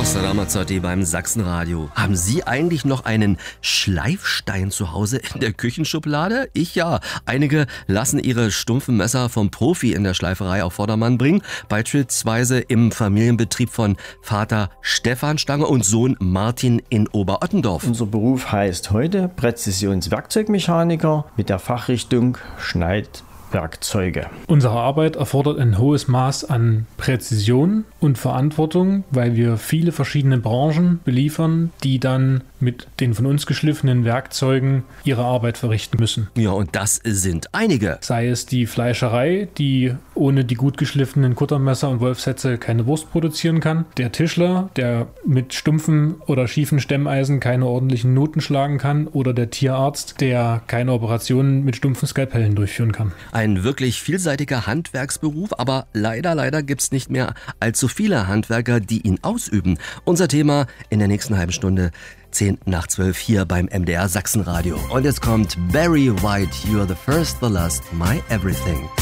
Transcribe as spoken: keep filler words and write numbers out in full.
Eros Ramazzotti beim Sachsenradio. Haben Sie eigentlich noch einen Schleifstein zu Hause in der Küchenschublade? Ich ja. Einige lassen ihre stumpfen Messer vom Profi in der Schleiferei auf Vordermann bringen. Beispielsweise im Familienbetrieb von Vater Stefan Stange und Sohn Martin in Oberottendorf. Unser Beruf heißt heute Präzisionswerkzeugmechaniker mit der Fachrichtung Schneidwerkzeuge. Unsere Arbeit erfordert ein hohes Maß an Präzision und Verantwortung, weil wir viele verschiedene Branchen beliefern, die dann mit den von uns geschliffenen Werkzeugen ihre Arbeit verrichten müssen. Ja, und das sind einige. Sei es die Fleischerei, die ohne die gut geschliffenen Kuttermesser und Wolfshetze keine Wurst produzieren kann. Der Tischler, der mit stumpfen oder schiefen Stemmeisen keine ordentlichen Noten schlagen kann. Oder der Tierarzt, der keine Operationen mit stumpfen Skalpellen durchführen kann. Ein wirklich vielseitiger Handwerksberuf, aber leider, leider gibt es nicht mehr allzu viele Handwerker, die ihn ausüben. Unser Thema in der nächsten halben Stunde, zehn nach zwölf hier beim M D R Sachsenradio. Und jetzt kommt Barry White, You're the First, the Last, My Everything.